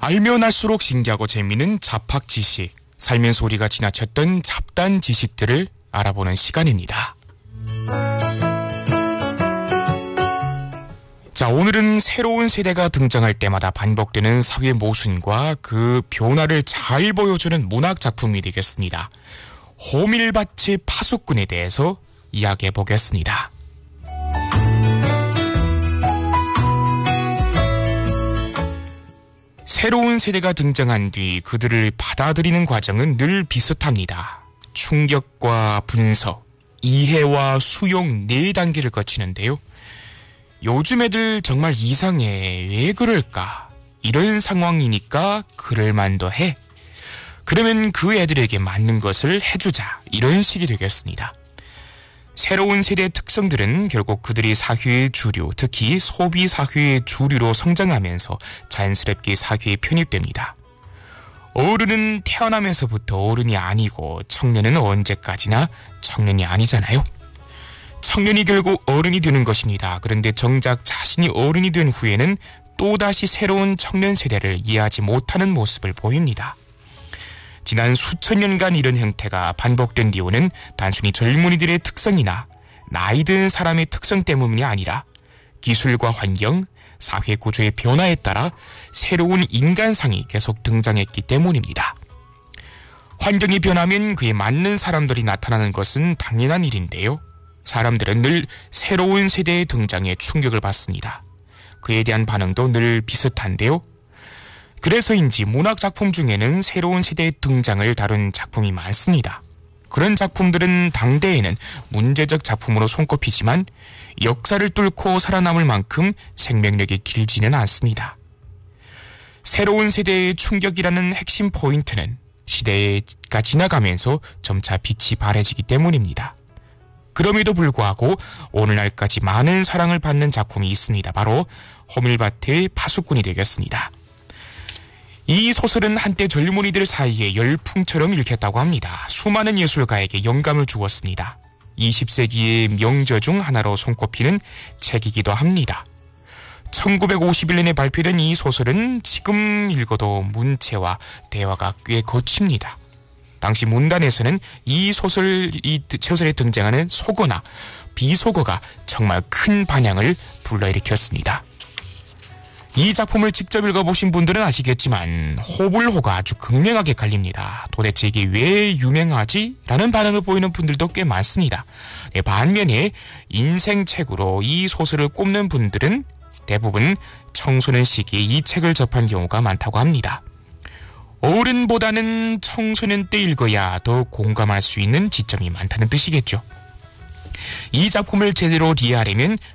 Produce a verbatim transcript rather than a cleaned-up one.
알면 알수록 신기하고 재미있는 잡학 지식, 삶의 소리가 지나쳤던 잡단 지식들을 알아보는 시간입니다. 자, 오늘은 새로운 세대가 등장할 때마다 반복되는 사회 모순과 그 변화를 잘 보여주는 문학 작품이 되겠습니다. 호밀밭의 파수꾼에 대해서 이야기해 보겠습니다. 새로운 세대가 등장한 뒤 그들을 받아들이는 과정은 늘 비슷합니다. 충격과 분석, 이해와 수용 네 단계를 거치는데요. 요즘 애들 정말 이상해. 왜 그럴까? 이런 상황이니까 그럴만도 해. 그러면 그 애들에게 맞는 것을 해주자. 이런 식이 되겠습니다. 새로운 세대의 특성들은 결국 그들이 사회의 주류, 특히 소비 사회의 주류로 성장하면서 자연스럽게 사회에 편입됩니다. 어른은 태어나면서부터 어른이 아니고 청년은 언제까지나 청년이 아니잖아요. 청년이 결국 어른이 되는 것입니다. 그런데 정작 자신이 어른이 된 후에는 또다시 새로운 청년 세대를 이해하지 못하는 모습을 보입니다. 지난 수천 년간 이런 형태가 반복된 이유는 단순히 젊은이들의 특성이나 나이 든 사람의 특성 때문이 아니라 기술과 환경, 사회 구조의 변화에 따라 새로운 인간상이 계속 등장했기 때문입니다. 환경이 변하면 그에 맞는 사람들이 나타나는 것은 당연한 일인데요. 사람들은 늘 새로운 세대의 등장에 충격을 받습니다. 그에 대한 반응도 늘 비슷한데요. 그래서인지 문학 작품 중에는 새로운 세대의 등장을 다룬 작품이 많습니다. 그런 작품들은 당대에는 문제적 작품으로 손꼽히지만 역사를 뚫고 살아남을 만큼 생명력이 길지는 않습니다. 새로운 세대의 충격이라는 핵심 포인트는 시대가 지나가면서 점차 빛이 바래지기 때문입니다. 그럼에도 불구하고 오늘날까지 많은 사랑을 받는 작품이 있습니다. 바로 호밀밭의 파수꾼이 되겠습니다. 이 소설은 한때 젊은이들 사이에 열풍처럼 읽혔다고 합니다. 수많은 예술가에게 영감을 주었습니다. 이십 세기의 명저 중 하나로 손꼽히는 책이기도 합니다. 천구백오십일 년에 발표된 이 소설은 지금 읽어도 문체와 대화가 꽤 거칩니다. 당시 문단에서는 이 소설, 이 소설에 등장하는 속어나 비속어가 정말 큰 반향을 불러일으켰습니다. 이 작품을 직접 읽어보신 분들은 아시겠지만 호불호가 아주 극명하게 갈립니다. 도대체 이게 왜 유명하지? 라는 반응을 보이는 분들도 꽤 많습니다. 반면에 인생책으로 이 소설을 꼽는 분들은 대부분 청소년 시기에 이 책을 접한 경우가 많다고 합니다. 어른보다는 청소년 때 읽어야 더 공감할 수 있는 지점이 많다는 뜻이겠죠. 이 작품을 제대로 이해하려면